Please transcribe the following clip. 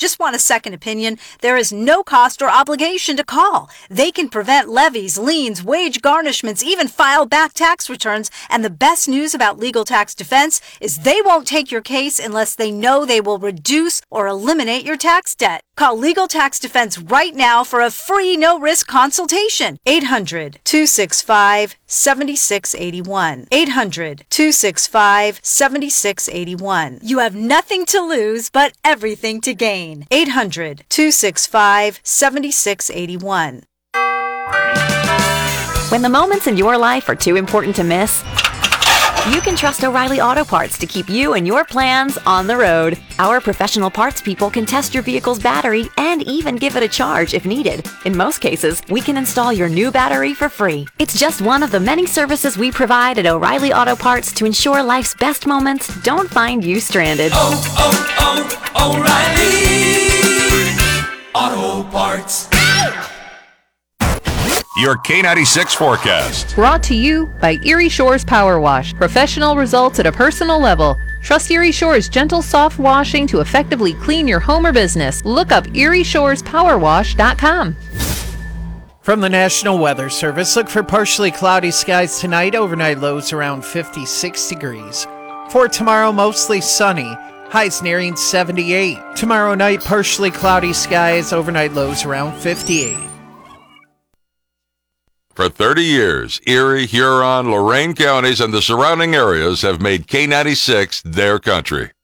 Just want a second opinion? There is no cost or obligation to call. They can prevent levies, liens, wage garnishments, even file back tax returns. And the best news about Legal Tax Defense is they won't take your case unless they know they will reduce or eliminate your tax debt. Call Legal Tax Defense right now for a free no-risk consultation. 800-265-7681. 800-265-7681. You have nothing to lose, but everything to gain. 800-265-7681. When the moments in your life are too important to miss, you can trust O'Reilly Auto Parts to keep you and your plans on the road. Our professional parts people can test your vehicle's battery and even give it a charge if needed. In most cases, we can install your new battery for free. It's just one of the many services we provide at O'Reilly Auto Parts to ensure life's best moments don't find you stranded. O'Reilly Auto Parts. Your K96 forecast. Brought to you by Erie Shores Power Wash. Professional results at a personal level. Trust Erie Shores gentle, soft washing to effectively clean your home or business. Look up erieshorespowerwash.com. From the National Weather Service, look for partially cloudy skies tonight. Overnight lows around 56 degrees. For tomorrow, mostly sunny. Highs nearing 78. Tomorrow night, partially cloudy skies. Overnight lows around 58. For 30 years, Erie, Huron, Lorain counties, and the surrounding areas have made K96 their country.